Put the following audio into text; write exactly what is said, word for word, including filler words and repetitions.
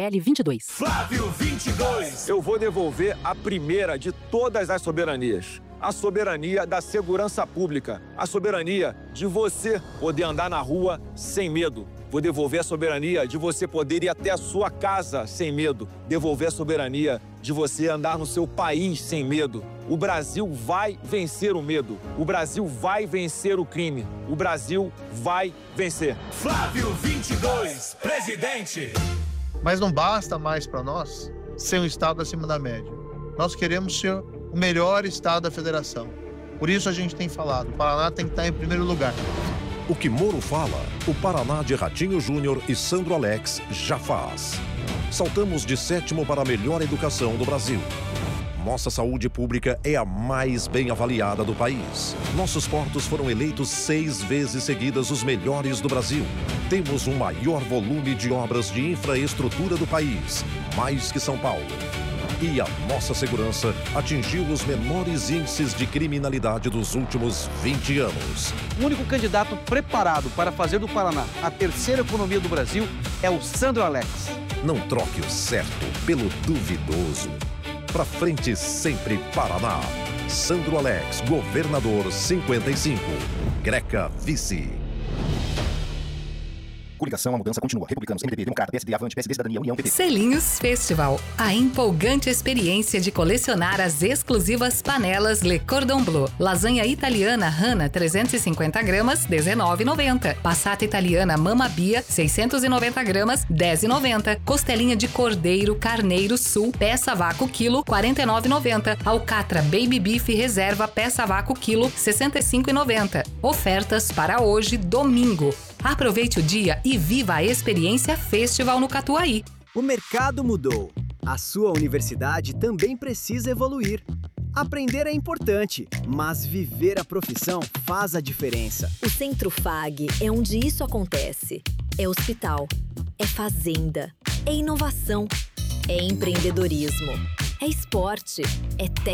L vinte e dois. Flávio vinte e dois. Eu vou devolver a primeira de todas as soberanias. A soberania da segurança pública. A soberania de você poder andar na rua sem medo. Vou devolver a soberania de você poder ir até a sua casa sem medo. Devolver a soberania de você andar no seu país sem medo. O Brasil vai vencer o medo. O Brasil vai vencer o crime. O Brasil vai vencer. Flávio vinte e dois, presidente. Mas não basta mais para nós ser um estado acima da média. Nós queremos ser o melhor estado da federação. Por isso a gente tem falado, o Paraná tem que estar em primeiro lugar. O que Moro fala, o Paraná de Ratinho Júnior e Sandro Alex já faz. Saltamos de sétimo para a melhor educação do Brasil. Nossa saúde pública é a mais bem avaliada do país. Nossos portos foram eleitos seis vezes seguidas os melhores do Brasil. Temos o maior volume de obras de infraestrutura do país, mais que São Paulo. E a nossa segurança atingiu os menores índices de criminalidade dos últimos vinte anos. O único candidato preparado para fazer do Paraná a terceira economia do Brasil é o Sandro Alex. Não troque o certo pelo duvidoso. Pra frente sempre, Paraná. Sandro Alex, governador cinquenta e cinco. Greca, vice. Coligação, a mudança continua. Republicanos, M D B, Democrata, P S D, Avante, P S D, Cidadania, União, P T. Selinhos Festival. A empolgante experiência de colecionar as exclusivas panelas Le Cordon Bleu. Lasanha italiana Hanna, trezentos e cinquenta gramas, dezenove reais e noventa centavos. Passata italiana Mamma Bia, seiscentos e noventa gramas, dez reais e noventa centavos. Costelinha de cordeiro Carneiro Sul, peça vácuo quilo, quarenta e nove reais e noventa centavos. Alcatra Baby Beef Reserva, peça vácuo quilo, sessenta e cinco reais e noventa centavos. Ofertas para hoje, domingo. Aproveite o dia e viva a experiência Festival no Catuaí. O mercado mudou. A sua universidade também precisa evoluir. Aprender é importante, mas viver a profissão faz a diferença. O Centro F A G é onde isso acontece. É hospital, é fazenda, é inovação, é empreendedorismo, é esporte, é tecnologia.